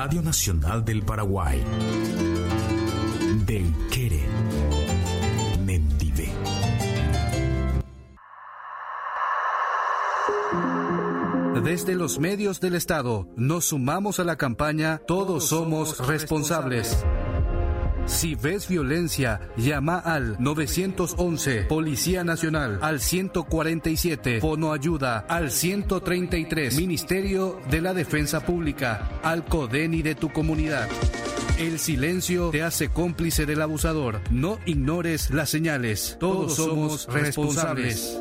Radio Nacional del Paraguay. Del Quere. Mendive. Desde los medios del Estado nos sumamos a la campaña Todos somos responsables. Si ves violencia, llama al 911, Policía Nacional, al 147, Fono Ayuda, al 133, Ministerio de la Defensa Pública, al CODENI de tu comunidad. El silencio te hace cómplice del abusador. No ignores las señales. Todos somos responsables.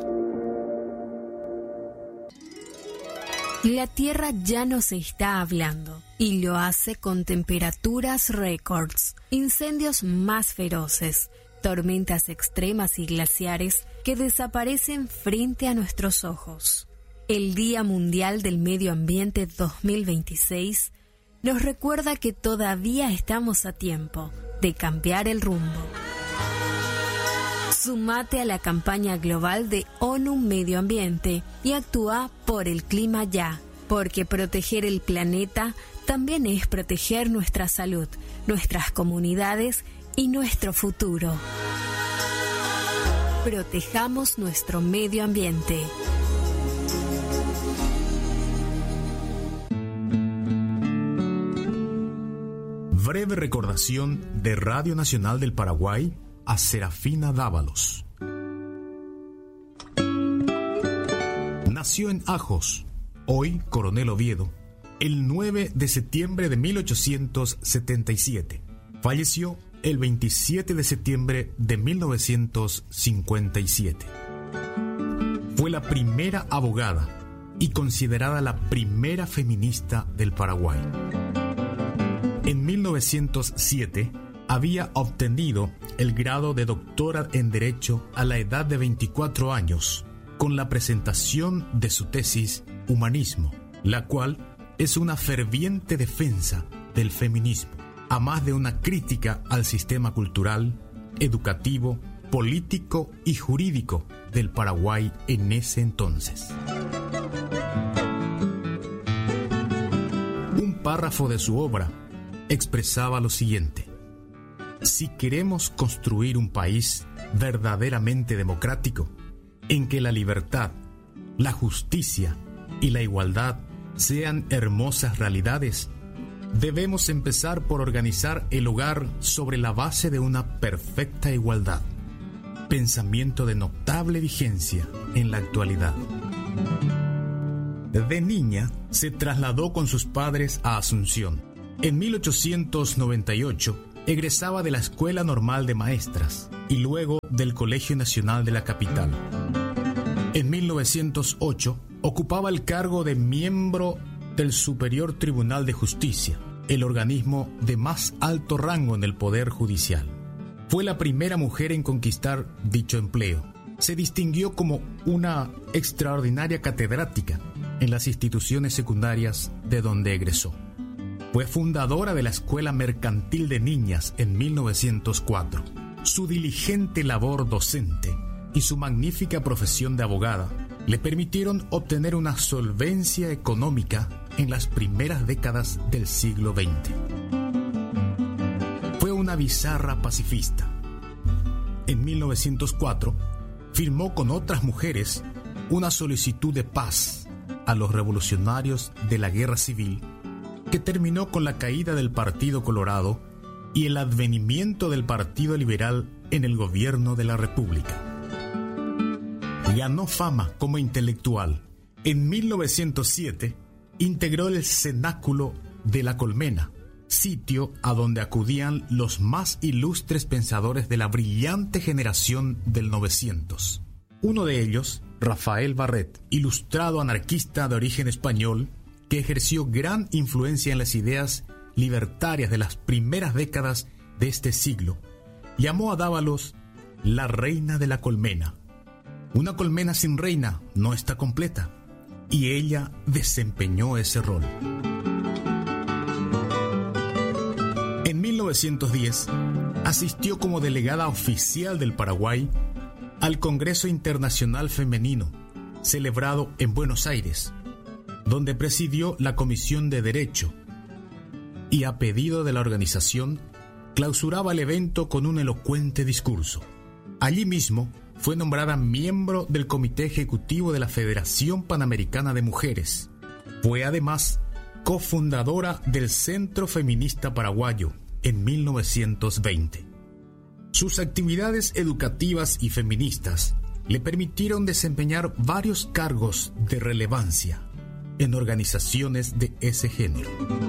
La Tierra ya nos está hablando y lo hace con temperaturas récords, incendios más feroces, tormentas extremas y glaciares que desaparecen frente a nuestros ojos. El Día Mundial del Medio Ambiente 2026 nos recuerda que todavía estamos a tiempo de cambiar el rumbo. Sumate a la campaña global de ONU Medio Ambiente y actúa por el clima ya, porque proteger el planeta también es proteger nuestra salud, nuestras comunidades y nuestro futuro. Protejamos nuestro medio ambiente. Breve recordación de Radio Nacional del Paraguay a Serafina Dávalos. Nació en Ajos, hoy Coronel Oviedo, el 9 de septiembre de 1877. Falleció el 27 de septiembre de 1957. Fue la primera abogada y considerada la primera feminista del Paraguay. En 1907 había obtenido el grado de doctora en Derecho a la edad de 24 años, con la presentación de su tesis Humanismo, la cual es una ferviente defensa del feminismo, a más de una crítica al sistema cultural, educativo, político y jurídico del Paraguay en ese entonces. Un párrafo de su obra expresaba lo siguiente: si queremos construir un país verdaderamente democrático, en que la libertad, la justicia y la igualdad sean hermosas realidades, debemos empezar por organizar el hogar sobre la base de una perfecta igualdad. Pensamiento de notable vigencia en la actualidad. De niña se trasladó con sus padres a Asunción. En 1898 egresaba de la Escuela Normal de Maestras y luego del Colegio Nacional de la capital. En 1908 ocupaba el cargo de miembro del Superior Tribunal de Justicia, el organismo de más alto rango en el Poder Judicial. Fue la primera mujer en conquistar dicho empleo. Se distinguió como una extraordinaria catedrática en las instituciones secundarias de donde egresó. Fue fundadora de la Escuela Mercantil de Niñas en 1904. Su diligente labor docente y su magnífica profesión de abogada le permitieron obtener una solvencia económica en las primeras décadas del siglo XX. Fue una bizarra pacifista. En 1904 firmó con otras mujeres una solicitud de paz a los revolucionarios de la Guerra Civil, que terminó con la caída del Partido Colorado y el advenimiento del Partido Liberal en el gobierno de la República. Ganó fama como intelectual. En 1907 integró el Cenáculo de la Colmena, sitio a donde acudían los más ilustres pensadores de la brillante generación del 900. Uno de ellos, Rafael Barret, ilustrado anarquista de origen español, que ejerció gran influencia en las ideas libertarias de las primeras décadas de este siglo, llamó a Dávalos la reina de la colmena. Una colmena sin reina no está completa, y ella desempeñó ese rol. En 1910 asistió como delegada oficial del Paraguay al Congreso Internacional Femenino, celebrado en Buenos Aires, donde presidió la Comisión de Derecho, y a pedido de la organización, clausuraba el evento con un elocuente discurso. Allí mismo fue nombrada miembro del Comité Ejecutivo de la Federación Panamericana de Mujeres. Fue además cofundadora del Centro Feminista Paraguayo en 1920. Sus actividades educativas y feministas le permitieron desempeñar varios cargos de relevancia en organizaciones de ese género.